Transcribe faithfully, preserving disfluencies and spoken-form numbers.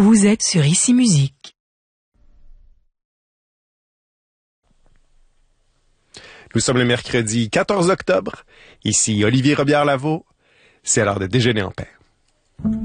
Vous êtes sur Ici Musique. Nous sommes le mercredi quatorze octobre. Ici Olivier Robillard-Lavaux. C'est l'heure de déjeuner en paix.